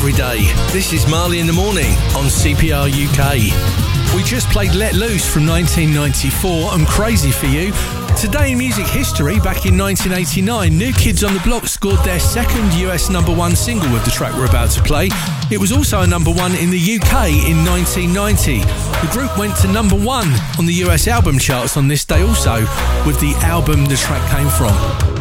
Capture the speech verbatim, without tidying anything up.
every day. This is Marley in the Morning on C P R U K. We just played Let Loose from nineteen ninety-four and Crazy for You. Today in music history, back in nineteen eighty-nine, New Kids on the Block scored their second U S number one single with the track we're about to play. It was also a number one in the U K in nineteen ninety. The group went to number one on the U S album charts on this day also, with the album the track came from.